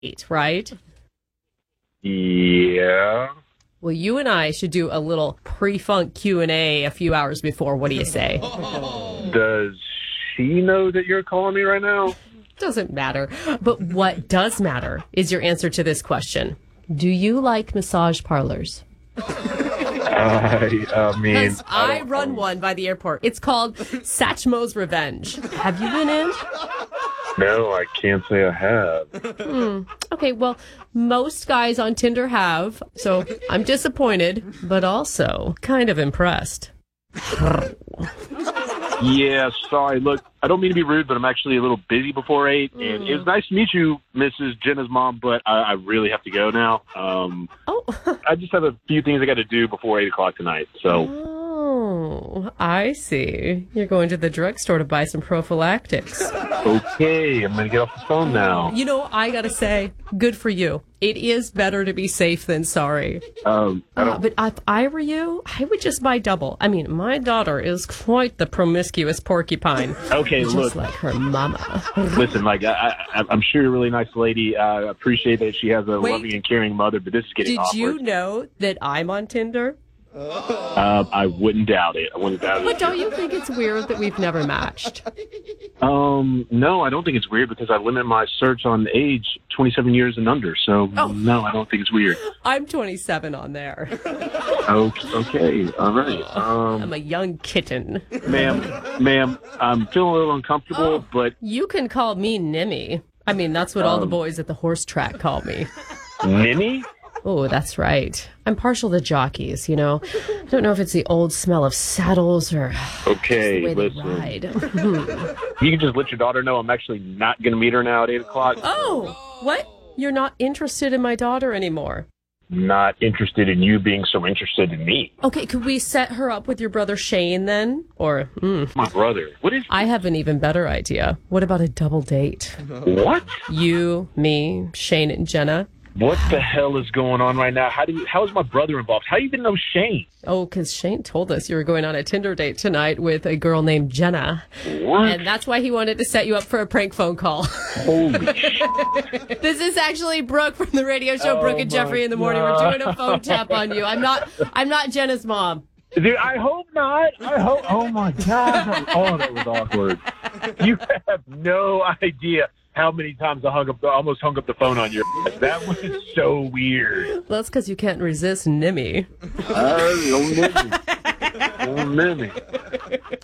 right? Yeah. Well, you and I should do a little pre-funk Q&A a few hours before. What do you say? Does she know that you're calling me right now? Doesn't matter. But what does matter is your answer to this question. Do you like massage parlors? I mean, I run one by the airport. It's called Satchmo's Revenge. Have you been in? no, I can't say I have. Okay, well, most guys on Tinder have, so I'm disappointed, but also kind of impressed. Yeah, sorry. Look, I don't mean to be rude, but I'm actually a little busy before 8. And it was nice to meet you, Mrs. Jenna's mom, but I really have to go now. I just have a few things I got to do before 8 o'clock tonight. So. Oh, I see. You're going to the drugstore to buy some prophylactics. Okay, I'm going to get off the phone now. You know, I got to say, good for you. It is better to be safe than sorry. But if I were you, I would just buy double. I mean, my daughter is quite the promiscuous porcupine. Okay, just look. like her mama. Listen, like, I'm sure you're a really nice lady. I appreciate that she has a loving and caring mother, but this is getting awkward. Did you know that I'm on Tinder? I wouldn't doubt it. But don't you think it's weird that we've never matched? No, I don't think it's weird because I limit my search on age 27 years and under. So, no, I don't think it's weird. I'm 27 on there. Okay, all right. I'm a young kitten. Ma'am, I'm feeling a little uncomfortable, but... You can call me Nimmy. I mean, that's what all the boys at the horse track call me. Nimmy? Oh, that's right. I'm partial to jockeys, you know. I don't know if it's the old smell of saddles or okay, the way listen. they ride. You can just let your daughter know I'm actually not going to meet her now at 8 o'clock. Oh, what? You're not interested in my daughter anymore? Not interested in you being so interested in me. Okay, could we set her up with your brother Shane then? Or, My brother. What is... I have an even better idea. What about a double date? What? You, me, Shane, and Jenna. What the hell is going on right now? How is my brother involved? How do you even know Shane? Oh, because Shane told us you were going on a Tinder date tonight with a girl named Jenna. What? And that's why he wanted to set you up for a prank phone call. Holy shit. This is actually Brooke from the radio show Brooke and Jeffrey in the Morning. We're doing a phone tap on you. I'm not Jenna's mom. Dude, I hope not. Oh my God. Oh, that was awkward. You have no idea how many times I almost hung up the phone on your... That was so weird. Well, that's because you can't resist Nimmy. Oh, Nimmy.